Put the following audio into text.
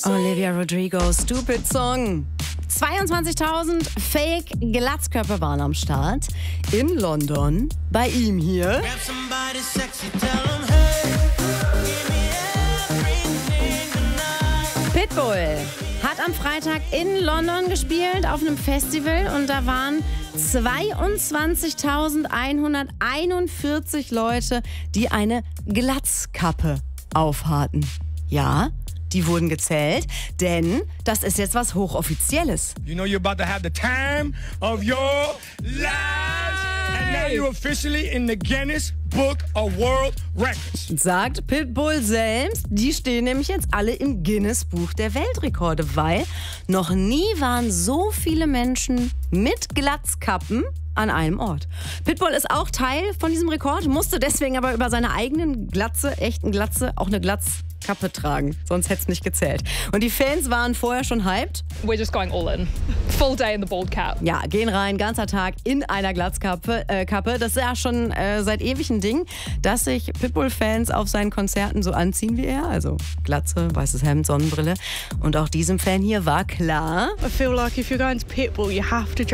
Olivia Rodrigo, Stupid Song. 22.000 Fake-Glatzköpfe waren am Start in London. Bei ihm hier. Pitbull hat am Freitag in London gespielt auf einem Festival und da waren 22.141 Leute, die eine Glatzkappe aufhatten. Ja, die wurden gezählt, denn das ist jetzt was Hochoffizielles. You know you're about to have the time of your lives. And now you're officially in the Guinness Book of World Records. Sagt Pitbull selbst. Die stehen nämlich jetzt alle im Guinness-Buch der Weltrekorde, weil noch nie waren so viele Menschen mit Glatzkappen an einem Ort. Pitbull ist auch Teil von diesem Rekord, musste deswegen aber über seine eigenen echten Glatze, auch eine Glatzkappe tragen. Sonst hätte es nicht gezählt. Und die Fans waren vorher schon hyped. We're just going all in. Full day in the bald cap. Ja, gehen rein, ganzer Tag in einer Glatzkappe. Das ist ja schon seit ewig ein Ding, dass sich Pitbull-Fans auf seinen Konzerten so anziehen wie er. Also Glatze, weißes Hemd, Sonnenbrille. Und auch diesem Fan hier war klar. I feel like if you're going to Pitbull, you have to